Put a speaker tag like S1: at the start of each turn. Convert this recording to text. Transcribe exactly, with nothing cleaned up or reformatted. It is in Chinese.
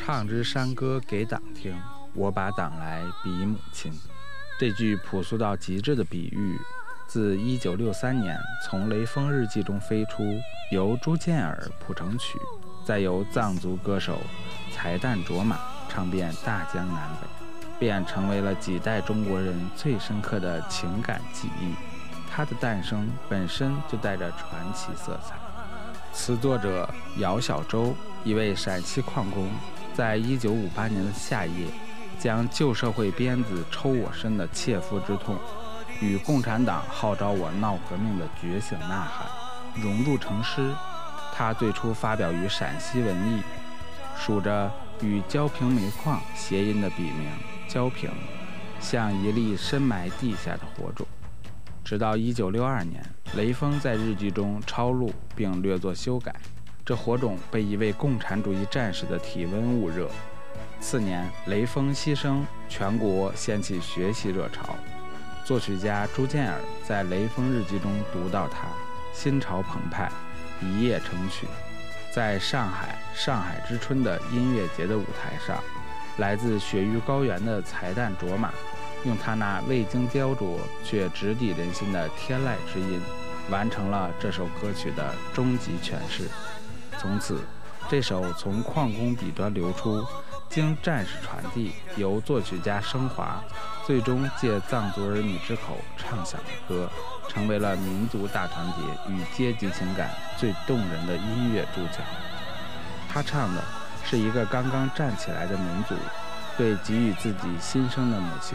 S1: 唱支山歌给党听，我把党来比母亲。这句朴素到极致的比喻，自一九六三年从《雷锋日记》中飞出，由朱建尔谱成曲，再由藏族歌手才旦卓玛唱遍大江南北，便成为了几代中国人最深刻的情感记忆。它的诞生本身就带着传奇色彩。词作者姚小舟，一位陕西矿工，在一九五八年的夏夜，将旧社会鞭子抽我身的切肤之痛，与共产党号召我闹革命的觉醒呐喊融入成诗。他最初发表于陕西文艺，署着与焦平煤矿谐音的笔名焦平，像一粒深埋地下的火种。直到一九六二年，雷锋在日记中抄录并略作修改，这火种被一位共产主义战士的体温捂热。次年，雷锋牺牲，全国掀起学习热潮。作曲家朱建尔在《雷锋日记》中读到他，心潮澎湃，一夜成曲。在上海上海之春的音乐节的舞台上，来自雪域高原的才旦卓玛，用他那未经雕琢却直抵人心的天籁之音，完成了这首歌曲的终极诠释。从此，这首从矿工笔端流出，经战士传递，由作曲家升华，最终借藏族儿女之口唱响的歌，成为了民族大团结与阶级情感最动人的音乐注脚。他唱的是一个刚刚站起来的民族对给予自己新生的母亲